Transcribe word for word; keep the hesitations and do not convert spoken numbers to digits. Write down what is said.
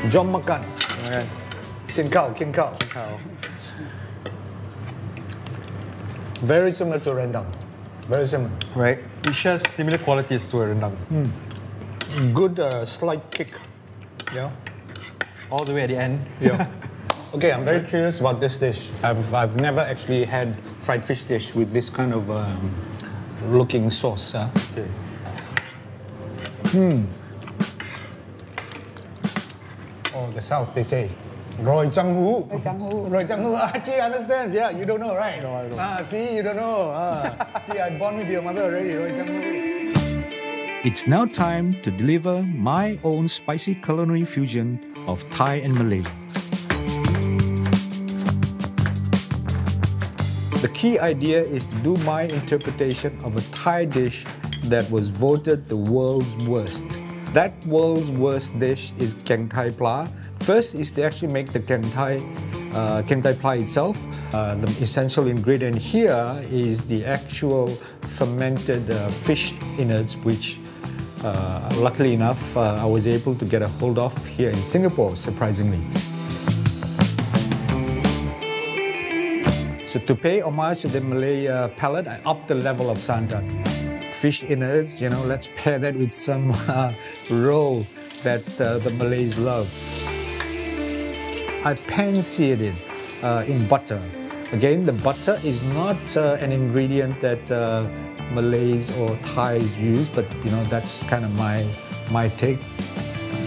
Jom makan. Okay. Kin khao, kin khao. Very similar to rendang. Very similar. Right. It shares similar qualities to a rendang. Mm. Good uh, slight kick. Yeah. All the way at the end. Yeah. Okay, I'm very curious about this dish. I've, I've never actually had fried fish dish with this kind of um, looking sauce. Huh? Okay. Hmm. Oh, the South, they say. Roi Chang Hu. Roi Chang Hu. Roi Chang Hu. Ah, she understands. Yeah, you don't know, right? No, I don't. Ah, see, you don't know. Ah, see, I born with your mother already. Roi Chang Hu. It's now time to deliver my own spicy culinary fusion of Thai and Malay. The key idea is to do my interpretation of a Thai dish that was voted the world's worst. That world's worst dish is Keng Thai Pla. First is to actually make the Keng Thai, uh, Keng Thai Pla itself. Uh, the essential ingredient here is the actual fermented uh, fish innards, which uh, luckily enough uh, I was able to get a hold of here in Singapore, surprisingly. So to pay homage to the Malay uh, palate, I upped the level of santan. Fish innards, you know, let's pair that with some uh, roe that uh, the Malays love. I pan-seared it uh, in butter. Again, the butter is not uh, an ingredient that uh, Malays or Thais use, but you know, that's kind of my, my take.